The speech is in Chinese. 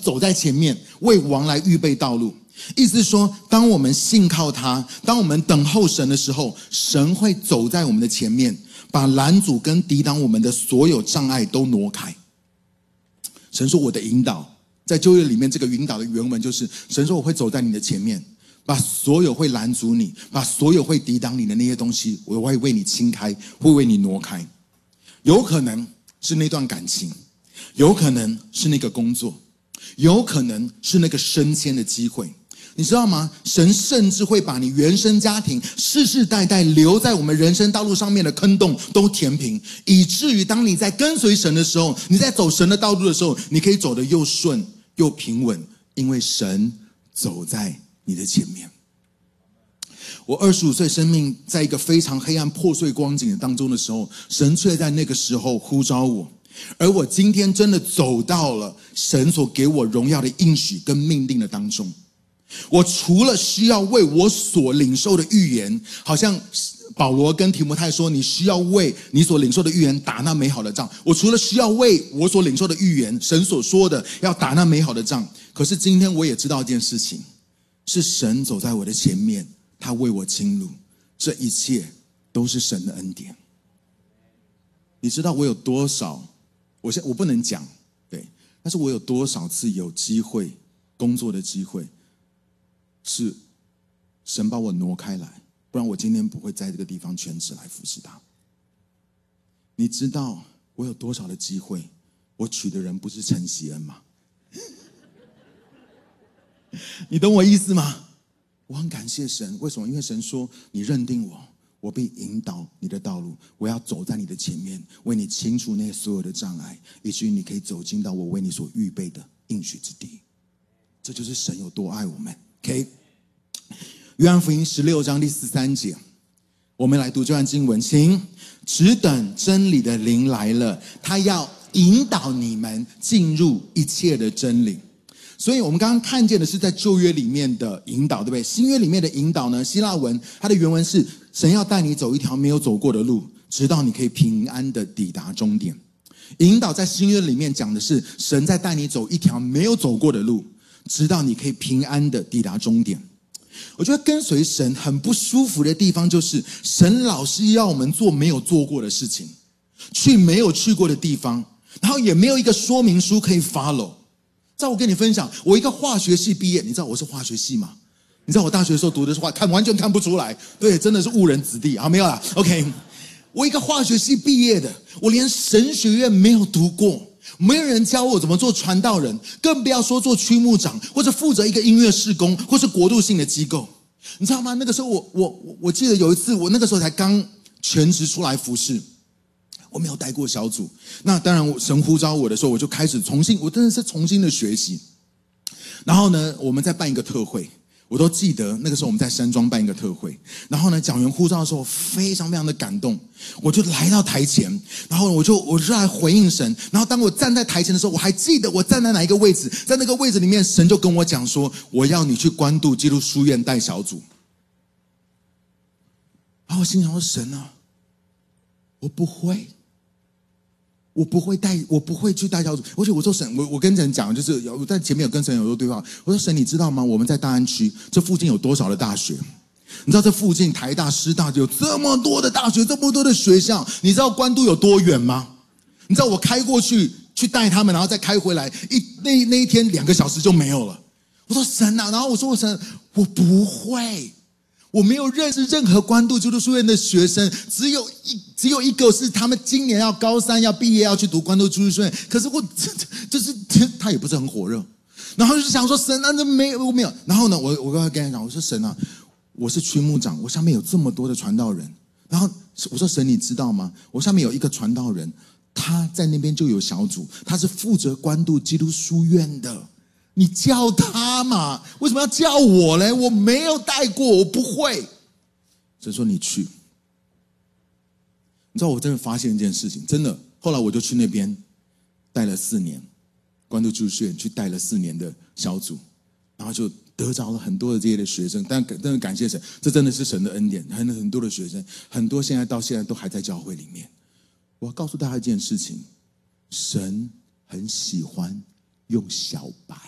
走在前面，为王来预备道路。意思是说，当我们信靠他，当我们等候神的时候，神会走在我们的前面，把拦阻跟抵挡我们的所有障碍都挪开。神说我的引导，在旧约里面这个引导的原文就是神说我会走在你的前面，把所有会拦阻你，把所有会抵挡你的那些东西，我会为你清开，会为你挪开。有可能是那段感情，有可能是那个工作，有可能是那个升迁的机会。你知道吗？神甚至会把你原生家庭世世代代留在我们人生道路上面的坑洞都填平，以至于当你在跟随神的时候，你在走神的道路的时候，你可以走得又顺又平稳，因为神走在你的前面。我25岁生命在一个非常黑暗破碎光景当中的时候，神却在那个时候呼召我，而我今天真的走到了神所给我荣耀的应许跟命定的当中。我除了需要为我所领受的预言，好像保罗跟提摩太说，你需要为你所领受的预言打那美好的仗。我除了需要为我所领受的预言，神所说的要打那美好的仗，可是今天我也知道一件事情，是神走在我的前面，他为我清路，这一切都是神的恩典。你知道我有多少，我不能讲，对，但是我有多少次有机会工作的机会是神把我挪开来，不然我今天不会在这个地方全职来服侍他。你知道我有多少的机会，我娶的人不是陈喜恩吗？你懂我意思吗？我很感谢神，为什么？因为神说你认定我，我必引导你的道路，我要走在你的前面，为你清除那些所有的障碍，以至于你可以走进到我为你所预备的应许之地。这就是神有多爱我们。OK， 约翰福音16章第13节，我们来读这段经文，请只等真理的灵来了，他要引导你们进入一切的真理。所以我们刚刚看见的是在旧约里面的引导，对不对？新约里面的引导呢，希腊文它的原文是神要带你走一条没有走过的路，直到你可以平安的抵达终点。引导在新约里面讲的是神在带你走一条没有走过的路，直到你可以平安的抵达终点。我觉得跟随神很不舒服的地方就是神老是要我们做没有做过的事情，去没有去过的地方，然后也没有一个说明书可以 follow。在我跟你分享，我一个化学系毕业，你知道我是化学系吗？你知道我大学的时候读的是完全看不出来，对，真的是误人子弟啊，没有啦 OK， 我一个化学系毕业的，我连神学院没有读过，没有人教我怎么做传道人，更不要说做区牧长或者负责一个音乐事工或是国度性的机构。你知道吗？那个时候我记得有一次，我那个时候才刚全职出来服侍，我没有带过小组。那当然神呼召我的时候，我就开始我真的是重新的学习。然后呢，我们再办一个特会，我都记得那个时候我们在山庄办一个特会，然后呢讲员呼召的时候非常非常的感动，我就来到台前，然后我就来回应神。然后当我站在台前的时候，我还记得我站在哪一个位置，在那个位置里面神就跟我讲说，我要你去关渡基督书院带小组。然后我心想说，神啊，我不会去带小组。而且我说神，我跟神讲，就是我在前面有跟神有对话。我说神，你知道吗？我们在大安区这附近有多少的大学？你知道这附近台大、师大有这么多的大学，这么多的学校，你知道关渡有多远吗？你知道我开过去带他们，然后再开回来，那一天2个小时就没有了。我说神啊，然后我说神，我不会。我没有认识任何关渡基督书院的学生，只有一个是他们今年要高3要毕业要去读关渡基督书院，可是我就是他也不是很火热。然后就想说神啊，我没有。然后呢，我跟他讲，我说神啊，我是区牧长，我下面有这么多的传道人。然后我说神，你知道吗？我下面有一个传道人，他在那边就有小组，他是负责关渡基督书院的。你叫他嘛，为什么要叫我呢？我没有带过，我不会。神说你去。你知道我真的发现一件事情，真的，后来我就去那边带了4年，关渡基督书院去带了4年的小组，然后就得着了很多的这些的学生。但真的感谢神，这真的是神的恩典，很多的学生，很多到现在都还在教会里面。我要告诉大家一件事情，神很喜欢用小白。